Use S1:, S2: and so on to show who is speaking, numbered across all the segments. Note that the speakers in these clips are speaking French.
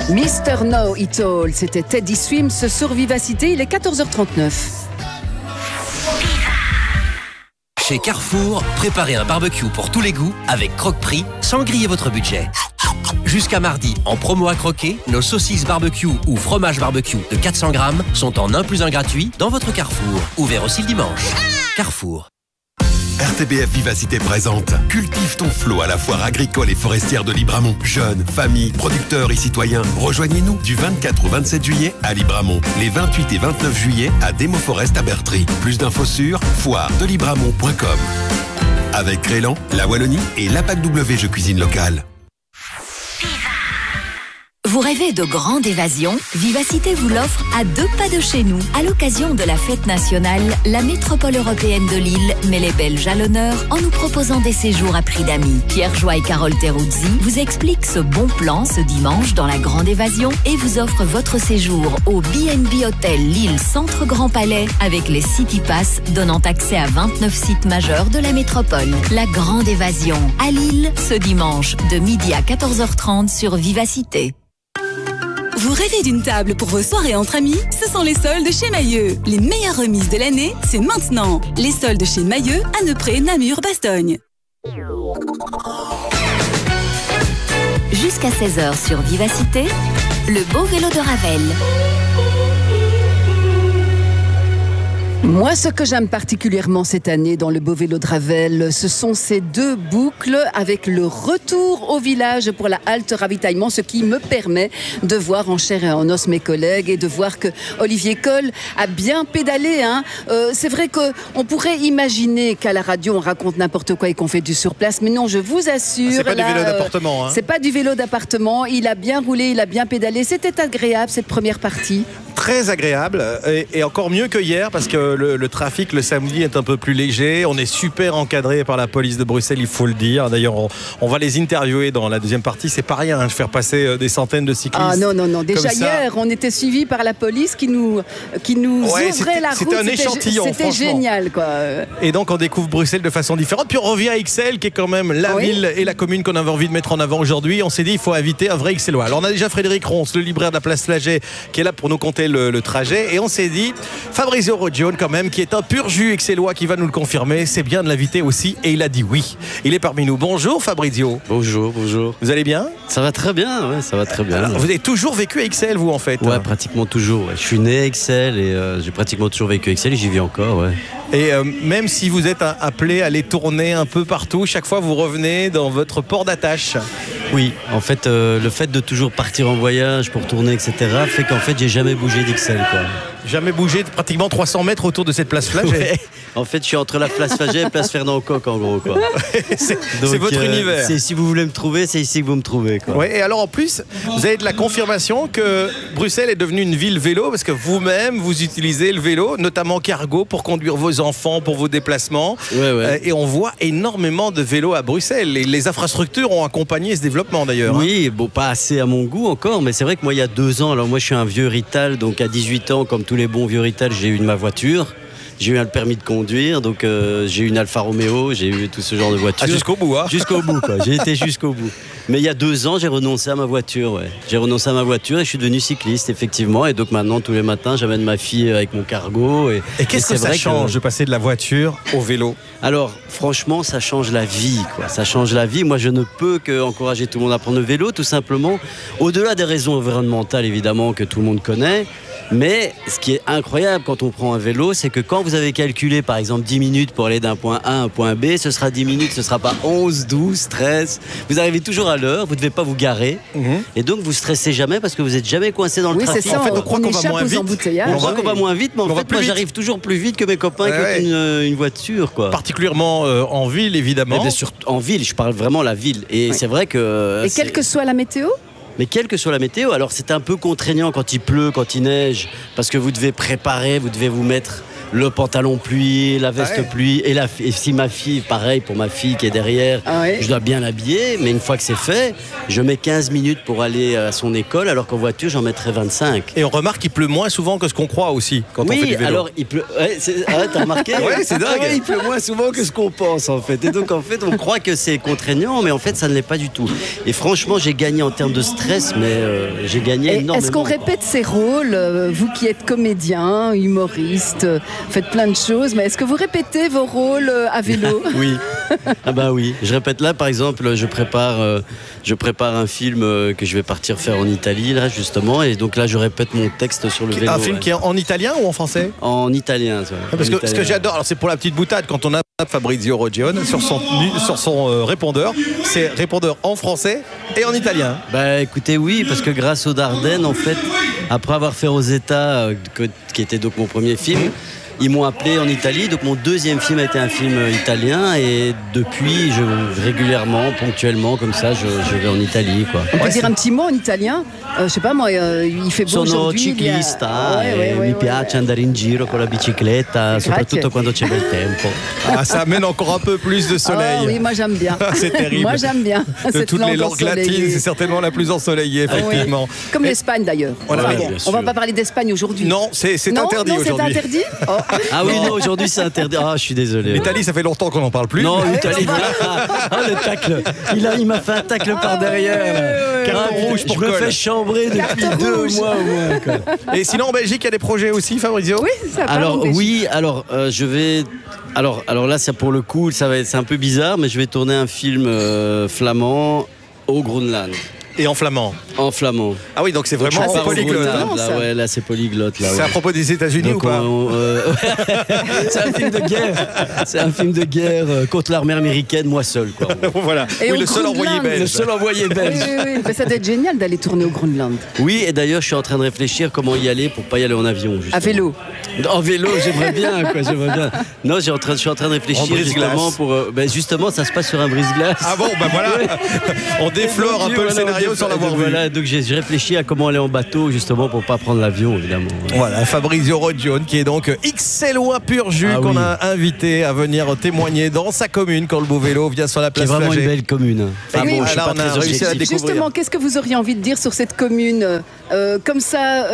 S1: Mr. Know It All, c'était Teddy Swims sur Vivacité, il est 14h39.
S2: Chez Carrefour, préparez un barbecue pour tous les goûts avec Croque-Prix sans griller votre budget. Jusqu'à mardi, en promo à croquer, nos saucisses barbecue ou fromage barbecue de 400 grammes sont en 1 + 1 gratuit dans votre Carrefour. Ouvert aussi le dimanche. Carrefour.
S3: RTBF Vivacité présente Cultive ton flot à la foire agricole et forestière de Libramont. Jeunes, familles, producteurs et citoyens, rejoignez-nous du 24 au 27 juillet à Libramont. Les 28 et 29 juillet à Demo Forest à Bertry. Plus d'infos sur foiredelibramont.com. Avec Crélan, la Wallonie et l'APAC W Jeux Cuisine Locale.
S4: Vous rêvez de grande évasion? Vivacité vous l'offre à 2 pas de chez nous. À l'occasion de la fête nationale, la métropole européenne de Lille met les Belges à l'honneur en nous proposant des séjours à prix d'amis. Pierre Joie et Carole Teruzzi vous expliquent ce bon plan ce dimanche dans la grande évasion et vous offrent votre séjour au B&B Hotel Lille Centre Grand Palais avec les City Pass donnant accès à 29 sites majeurs de la métropole. La grande évasion à Lille ce dimanche de midi à 14h30 sur Vivacité.
S5: Vous rêvez d'une table pour vos soirées entre amis? Ce sont les soldes chez Mailleux. Les meilleures remises de l'année, c'est maintenant. Les soldes chez Mailleux à Neupré, Namur, Bastogne.
S4: Jusqu'à 16h sur Vivacité, le beau vélo de Ravel.
S1: Moi, ce que j'aime particulièrement cette année dans le beau vélo de Ravel, ce sont ces 2 boucles avec le retour au village pour la halte ravitaillement, ce qui me permet de voir en chair et en os mes collègues et de voir que Olivier Coll a bien pédalé. C'est vrai qu'on pourrait imaginer qu'à la radio on raconte n'importe quoi et qu'on fait du surplace, mais non, je vous assure.
S6: C'est pas du vélo d'appartement.
S1: C'est pas du vélo d'appartement. Il a bien roulé, il a bien pédalé. C'était agréable cette première partie.
S6: Très agréable et encore mieux que hier parce que le trafic le samedi est un peu plus léger. On est super encadré par la police de Bruxelles, il faut le dire. D'ailleurs, on va les interviewer dans la deuxième partie. C'est pas rien de faire passer des centaines de cyclistes.
S1: Ah non. Déjà hier, on était suivis par la police qui nous ouvrait la route.
S6: C'était un échantillon.
S1: C'était génial, quoi.
S6: Et donc, on découvre Bruxelles de façon différente. Puis on revient à Ixelles, qui est quand même la ville et la commune qu'on avait envie de mettre en avant aujourd'hui. On s'est dit, il faut inviter un vrai Ixellois. Alors, on a déjà Frédéric Ronce, le libraire de la place Flagey, qui est là pour nous conter le trajet, et on s'est dit Fabrizio Rogione quand même, qui est un pur jus excellois, qui va nous le confirmer, c'est bien de l'inviter aussi, et il a dit oui. Il est parmi nous. Bonjour Fabrizio.
S7: Bonjour.
S6: Vous allez bien?
S7: Ça va très bien, ouais, ça va très bien.
S6: Alors, vous avez toujours vécu à Ixelles, vous, en fait?
S7: Ouais, pratiquement toujours. Ouais. Je suis né à Ixelles et j'ai pratiquement toujours vécu à Ixelles et j'y vis encore, ouais.
S6: Et même si vous êtes appelé à aller tourner un peu partout, chaque fois vous revenez dans votre port d'attache.
S7: Oui, en fait, le fait de toujours partir en voyage pour tourner, etc., fait qu'en fait, j'ai jamais bougé d'Ixelles, quoi.
S6: Jamais bougé de pratiquement 300 mètres autour de cette place Flagey.
S7: Ouais. En fait, je suis entre la place Flagey et la place Fernand Coq, en gros, quoi.
S6: c'est votre univers.
S7: Si vous voulez me trouver, c'est ici que vous me trouvez, quoi.
S6: Ouais, et alors en plus, vous avez de la confirmation que Bruxelles est devenue une ville vélo, parce que vous-même, vous utilisez le vélo, notamment cargo, pour conduire vos enfants, pour vos déplacements.
S7: Ouais.
S6: Et on voit énormément de vélos à Bruxelles. Et les infrastructures ont accompagné ce développement, d'ailleurs.
S7: Oui, bon, pas assez à mon goût encore, mais c'est vrai que moi, il y a 2 ans, alors moi, je suis un vieux Rital, donc à 18 ans, comme tous les bons vieux Rital, j'ai eu ma voiture. J'ai eu le permis de conduire, donc j'ai eu une Alfa Romeo, j'ai eu tout ce genre de voiture.
S6: Ah, jusqu'au bout, hein?
S7: Jusqu'au bout, quoi. J'ai été jusqu'au bout. Mais il y a 2 ans, j'ai renoncé à ma voiture, ouais. J'ai renoncé à ma voiture et je suis devenu cycliste, effectivement. Et donc maintenant, tous les matins, j'amène ma fille avec mon cargo. Et
S6: qu'est-ce que ça change de passer de la voiture au vélo?
S7: Alors, franchement, ça change la vie, quoi. Ça change la vie. Moi, je ne peux qu'encourager tout le monde à prendre le vélo, tout simplement. Au-delà des raisons environnementales, évidemment, que tout le monde connaît. Mais ce qui est incroyable quand on prend un vélo, c'est que quand vous avez calculé par exemple 10 minutes pour aller d'un point A à un point B, ce sera 10 minutes, ce ne sera pas 11, 12, 13. Vous arrivez toujours à l'heure, vous ne devez pas vous garer. Et donc vous ne stressez jamais parce que vous n'êtes jamais coincé dans le trafic.
S1: Oui, c'est ça,
S6: en fait, on croit qu'on va moins vite.
S7: On croit qu'on va moins vite, mais en fait, moi j'arrive toujours plus vite que mes copains qui ont une voiture, quoi.
S6: Particulièrement en ville, évidemment.
S7: Mais bien sûr, en ville, je parle vraiment la ville. Et c'est vrai que...
S1: Et quelle que soit la météo?
S7: Mais quelle que soit la météo, alors c'est un peu contraignant quand il pleut, quand il neige, parce que vous devez préparer, vous devez vous mettre le pantalon plié, la veste pliée, et si ma fille, pareil pour ma fille qui est derrière, je dois bien l'habiller, mais une fois que c'est fait, je mets 15 minutes pour aller à son école, alors qu'en voiture, j'en mettrais 25.
S6: Et on remarque qu'il pleut moins souvent que ce qu'on croit aussi, quand on fait du vélo.
S7: Alors il pleut... t'as remarqué?
S6: C'est dingue.
S7: Il pleut moins souvent que ce qu'on pense, en fait. Et donc, en fait, on croit que c'est contraignant, mais en fait, ça ne l'est pas du tout. Et franchement, j'ai gagné en termes de stress, mais j'ai gagné énormément.
S1: Est-ce qu'on répète ces rôles, vous qui êtes comédien, humoriste, faites plein de choses, mais est-ce que vous répétez vos rôles à vélo?
S7: Oui. Ah bah oui. Je répète là, par exemple, je prépare un film que je vais partir faire en Italie, là, justement, et donc là, je répète mon texte sur le vélo.
S6: Un film qui est en italien ou en français?
S7: En italien, ça.
S6: Parce que ce que j'adore, alors c'est pour la petite boutade, quand on a Fabrizio Roggione sur son répondeur, c'est répondeur en français et en italien.
S7: Bah écoutez, oui, parce que grâce aux Dardennes, en fait, après avoir fait Rosetta, qui était donc mon premier film, ils m'ont appelé en Italie, donc mon deuxième film a été un film italien, et depuis, régulièrement, ponctuellement, comme ça, je vais en Italie, quoi.
S1: On peut dire un petit mot en italien? Je sais pas moi, il fait beau aujourd'hui.
S7: Sono ciclista, mi piace andare in giro con la bicicletta, soprattutto quando c'è bel tempo.
S6: Ah, ça amène encore un peu plus de soleil.
S1: Oui, moi j'aime bien.
S6: C'est terrible.
S1: Moi j'aime bien.
S6: De toutes les langues latines, c'est certainement la plus ensoleillée, effectivement.
S1: Comme l'Espagne d'ailleurs.
S6: Voilà,
S1: on va pas parler d'Espagne aujourd'hui.
S6: Non, c'est interdit aujourd'hui.
S1: C'est interdit.
S7: Ah oui, non, aujourd'hui c'est interdit. Ah, je suis désolé.
S6: L'Italie, ça fait longtemps qu'on n'en parle plus.
S7: Non, l'Italie, le tacle. Il m'a fait un tacle par derrière.
S6: Carton rouge pour
S7: je me fais chambrer depuis 2 mois au moins, quoi.
S6: Et sinon, en Belgique, il y a des projets aussi, Fabrizio?
S1: Oui, ça part en Belgique.
S7: Je vais... Alors là, ça, pour le coup, c'est un peu bizarre, mais je vais tourner un film flamand au Groenland.
S6: Et en flamand?
S7: En flamand.
S6: Ah oui, donc c'est vraiment polyglotte.
S7: Là, c'est polyglotte.
S6: C'est à propos des États-Unis ou pas?
S7: C'est un film de guerre. C'est un film de guerre contre l'armée américaine, moi seul, quoi.
S6: Voilà.
S1: Et
S6: le seul envoyé belge.
S7: Le seul envoyé belge.
S1: Oui. Mais ça doit être génial d'aller tourner au Groenland.
S7: Oui, et d'ailleurs, je suis en train de réfléchir comment y aller pour pas y aller en avion. Justement.
S1: À vélo?
S7: En vélo, j'aimerais bien. Non, je suis en train de réfléchir justement pour. Justement, ça se passe sur un brise-glace.
S6: Ah bon, voilà. On déflore un peu le scénario sans l'avoir vu.
S7: Voilà, donc j'ai réfléchi à comment aller en bateau justement pour pas prendre l'avion, évidemment.
S6: Voilà, Fabrizio Roggione qui est donc XLois pur jus qu'on a invité à venir témoigner dans sa commune quand le beau vélo vient sur la place Flagey.
S7: C'est vraiment une belle commune.
S6: Enfin, bon, là, on a réussi à découvrir.
S1: Justement, qu'est-ce que vous auriez envie de dire sur cette commune comme ça,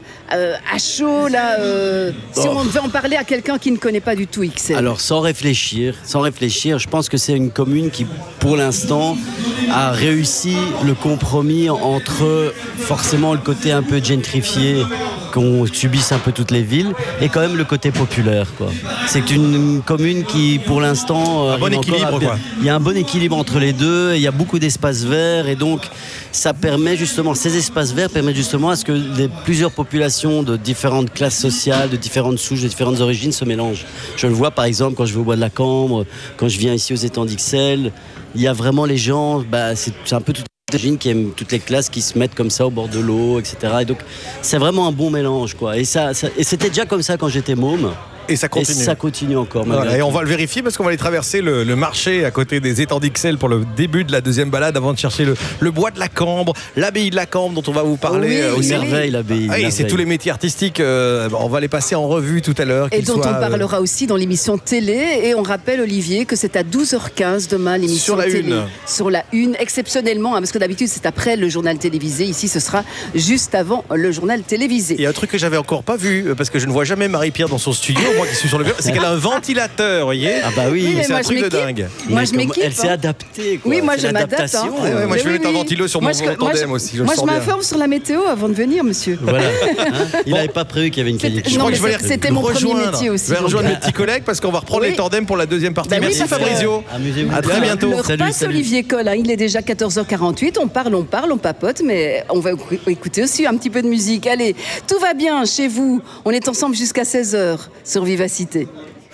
S1: à chaud là, si on devait en parler à quelqu'un qui ne connaît pas du tout XL?
S7: Alors sans réfléchir, je pense que c'est une commune qui, pour l'instant, a réussi le compromis entre forcément le côté un peu gentrifié qu'on subisse un peu toutes les villes et quand même le côté populaire, quoi. C'est une commune qui, pour l'instant,
S6: un bon équilibre, quoi.
S7: Il y a un bon équilibre entre les deux, il y a beaucoup d'espaces verts et donc ça permet justement, ces espaces verts permettent justement à ce que plusieurs populations de différentes classes sociales, de différentes souches, de différentes origines se mélangent. Je le vois par exemple quand je vais au Bois de la Cambre, quand je viens ici aux étangs d'Ixelles, il y a vraiment les gens, c'est un peu toutes les origines qui aiment toutes les classes qui se mettent comme ça au bord de l'eau, etc. Et donc c'est vraiment un bon mélange, quoi. Et c'était déjà comme ça quand j'étais môme.
S6: Et ça continue.
S7: Et ça continue encore.
S6: Voilà, et on va le vérifier parce qu'on va aller traverser le marché à côté des étangs d'Ixelles pour le début de la deuxième balade avant de chercher le bois de la Cambre, l'abbaye de la Cambre dont on va vous parler.
S7: Une merveille, l'abbaye.
S6: Oui, c'est tous les métiers artistiques. On va les passer en revue tout à l'heure.
S1: Et dont on parlera aussi dans l'émission télé. Et on rappelle, Olivier, que c'est à 12h15 demain l'émission télé. Sur la une, exceptionnellement, parce que d'habitude c'est après le journal télévisé. Ici, ce sera juste avant le journal télévisé.
S6: Il y a un truc que j'avais encore pas vu parce que je ne vois jamais Marie-Pierre dans son studio. Moi qui suis sur le bureau, c'est qu'elle a un ventilateur, vous voyez.
S7: Ah bah oui,
S6: c'est un truc de dingue.
S1: Moi je m'équipe.
S7: Elle s'est adaptée, quoi.
S1: Oui, moi je m'adapte.
S6: Moi je vais mettre un ventilo sur mon tandem aussi.
S1: Moi je m'informe sur la météo avant de venir, monsieur.
S7: Voilà. Il n'avait pas prévu qu'il y avait une qualité.
S1: Je crois que c'était mon premier métier aussi.
S6: Je vais rejoindre mes petits collègues parce qu'on va reprendre les tandems pour la deuxième partie. Merci Fabrizio.
S7: Amusez-vous.
S6: À très bientôt.
S1: Salut Olivier Coll. Il est déjà 14h48. On parle, on papote, mais on va écouter aussi un petit peu de musique. Allez, tout va bien chez vous. On est ensemble jusqu'à 16h sur Vivacité.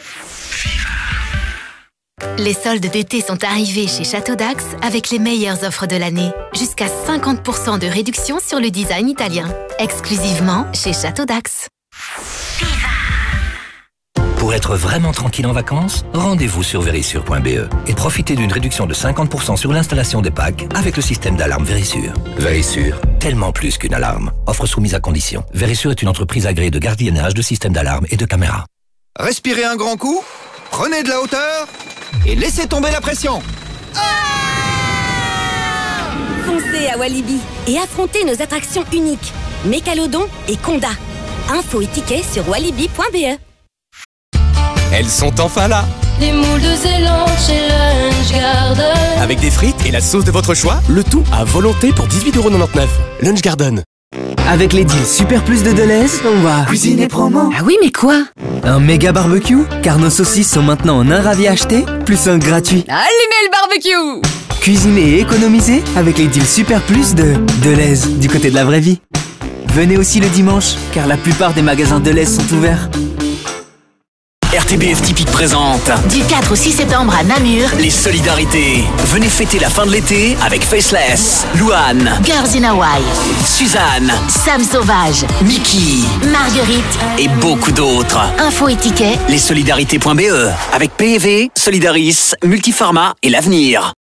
S4: Les soldes d'été sont arrivés chez Château d'Axe avec les meilleures offres de l'année. Jusqu'à 50% de réduction sur le design italien. Exclusivement chez Château d'Axe.
S2: Pour être vraiment tranquille en vacances, rendez-vous sur Verisure.be et profitez d'une réduction de 50% sur l'installation des packs avec le système d'alarme Verisure. Verisure, tellement plus qu'une alarme. Offre soumise à condition. Verisure est une entreprise agréée de gardiennage de systèmes d'alarme et de caméras.
S8: Respirez un grand coup, prenez de la hauteur et laissez tomber la pression.
S9: Foncez à Walibi et affrontez nos attractions uniques, Mécalodon et Conda. Infos et tickets sur walibi.be.
S10: Elles sont enfin là.
S11: Les moules de Zélande chez Lunch Garden.
S10: Avec des frites et la sauce de votre choix, le tout à volonté pour 18,99 €. Lunch Garden.
S12: Avec les deals Super Plus de Deleuze, on va cuisiner promo.
S1: Ah oui, mais quoi?
S12: Un méga barbecue, car nos saucisses sont maintenant en un ravi acheté, plus un gratuit.
S1: Allumez le barbecue!
S12: Cuisiner et économiser avec les deals Super Plus de Deleuze, du côté de la vraie vie. Venez aussi le dimanche, car la plupart des magasins Deleuze sont ouverts.
S13: RTBF Typique présente
S14: du 4 au 6 septembre à Namur
S13: les solidarités. Venez fêter la fin de l'été avec Faceless, Louane,
S14: Girls in Hawaii,
S13: Suzanne,
S14: Sam Sauvage,
S13: Mickey,
S14: Marguerite
S13: et beaucoup d'autres.
S14: Infos et tickets
S13: lessolidarités.be avec PEV, Solidaris, Multipharma et l'Avenir.